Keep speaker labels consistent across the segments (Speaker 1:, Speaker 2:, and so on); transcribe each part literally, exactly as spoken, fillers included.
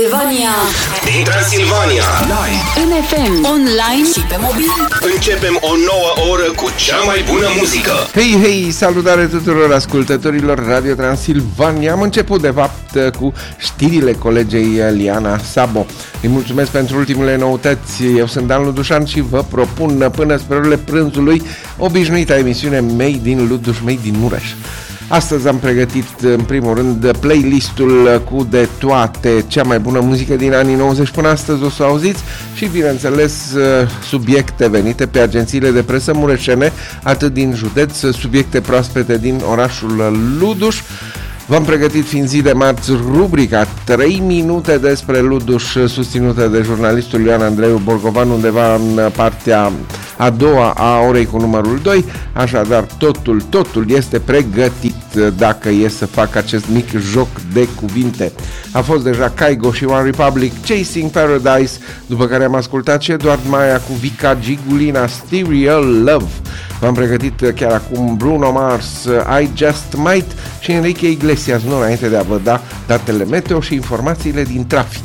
Speaker 1: Transilvania.
Speaker 2: Din Transilvania. Live.
Speaker 1: În F M. Online și pe mobil.
Speaker 2: Începem o nouă oră cu cea mai bună muzică.
Speaker 3: Hei, hei, salutare tuturor ascultătorilor Radio Transilvania. Am început de fapt cu știrile colegei Liana Sabo. Îi mulțumesc pentru ultimele noutăți. Eu sunt Dan Ludușan și vă propun până spre orele prânzului obișnuita emisiune Made in Luduș, Made in Mureș. Astăzi am pregătit în primul rând playlistul cu de toate, cea mai bună muzică din anii nouăzeci până astăzi, o să auziți, și bineînțeles subiecte venite pe agențiile de presă mureșene, atât din județ, subiecte proaspete din orașul Luduș. V-am pregătit, fiind zi de marți, rubrica trei minute despre Luduș, susținută de jurnalistul Ioan Andreu Borgovan, undeva în partea a doua a orei cu numărul doi, așadar totul, totul este pregătit dacă e să fac acest mic joc de cuvinte. A fost deja Kygo și One Republic, Chasing Paradise, după care am ascultat și Eduard Maia cu Vica Gigulina, Stereo Love. V-am pregătit chiar acum Bruno Mars, I Just Might, și Enrique Iglesias, nu înainte de a vă da datele meteo și informațiile din trafic.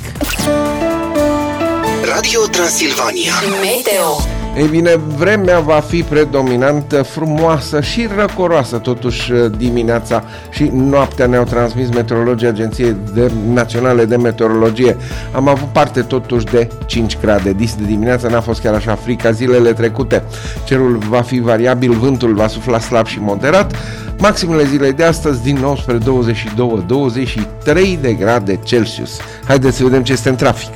Speaker 2: Radio Transilvania.
Speaker 1: Meteo.
Speaker 3: Ei bine, vremea va fi predominant frumoasă și răcoroasă totuși dimineața și noaptea, ne-au transmis meteorologii Agenției de Naționale de Meteorologie. Am avut parte totuși de cinci grade. Dis de dimineață n-a fost chiar așa frig ca zilele trecute. Cerul va fi variabil, vântul va sufla slab și moderat. Maximele zilei de astăzi din nou spre douăzeci și doi douăzeci și trei de grade Celsius. Haideți să vedem ce este în trafic.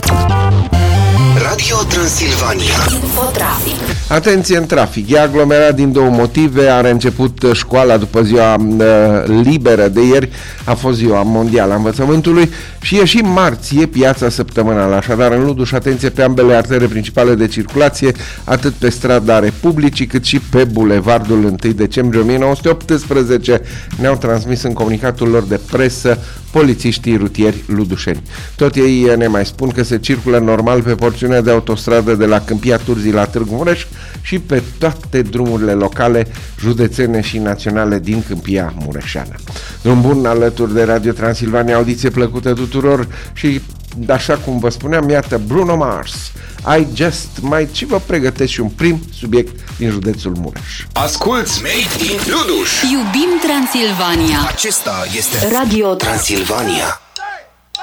Speaker 2: Radio Transilvania.
Speaker 1: Infotrafic.
Speaker 3: Atenție în trafic, e aglomerat din două motive. Are început școala după ziua uh, liberă de ieri, a fost ziua mondială a învățământului, și e și marți, e piața săptămânală. Așadar, în Luduș, atenție pe ambele artere principale de circulație, atât pe strada Republicii cât și pe bulevardul întâi decembrie o mie nouă sute optsprezece, ne-au transmis în comunicatul lor de presă polițiștii rutieri ludușeni. Tot ei ne mai spun că se circulă normal pe porțiunea de autostradă de la Câmpia Turzii la Târgu Mureș și pe toate drumurile locale, județene și naționale din Câmpia Mureșeană. Drum bun alături de Radio Transilvania, audiție plăcută tuturor și, așa cum vă spuneam, iată Bruno Mars, I Just Might, și vă pregătesc și un prim subiect din județul Mureș.
Speaker 2: Asculți Made in Luduș.
Speaker 1: Iubim Transilvania.
Speaker 2: Acesta este
Speaker 1: Radio
Speaker 2: Transilvania.